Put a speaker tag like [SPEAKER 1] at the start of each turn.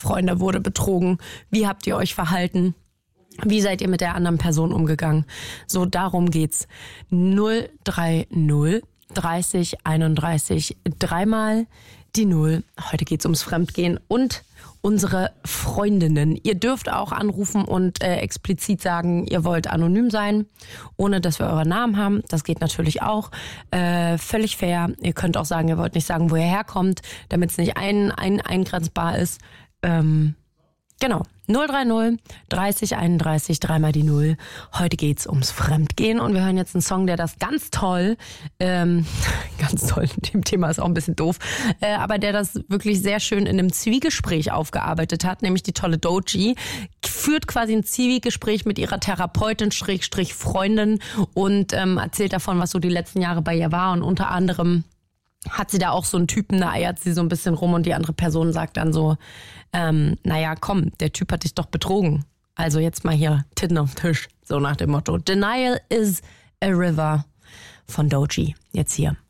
[SPEAKER 1] Freunde, wurde betrogen. Wie habt ihr euch verhalten? Wie seid ihr mit der anderen Person umgegangen? So, darum geht's. 030 30 31 dreimal die 0. Heute geht's ums Fremdgehen und unsere Freundinnen. Ihr dürft auch anrufen und explizit sagen, ihr wollt anonym sein, ohne dass wir euren Namen haben. Das geht natürlich auch. Völlig fair. Ihr könnt auch sagen, ihr wollt nicht sagen, wo ihr herkommt, damit es nicht eingrenzbar ist. Genau. 030 30 31 dreimal die 0. Heute geht's ums Fremdgehen und wir hören jetzt einen Song, der das ganz toll, ganz toll, dem Thema ist auch ein bisschen doof, aber der das wirklich sehr schön in einem Zwiegespräch aufgearbeitet hat, nämlich die tolle Doechii, führt quasi ein Zwiegespräch mit ihrer Therapeutin, Freundin und erzählt davon, was so die letzten Jahre bei ihr war und unter anderem hat sie da auch so einen Typen, da eiert sie so ein bisschen rum und die andere Person sagt dann so, naja, komm, der Typ hat dich doch betrogen. Also jetzt mal hier Titten auf den Tisch, so nach dem Motto. Denial is a River von Doechii. Jetzt hier.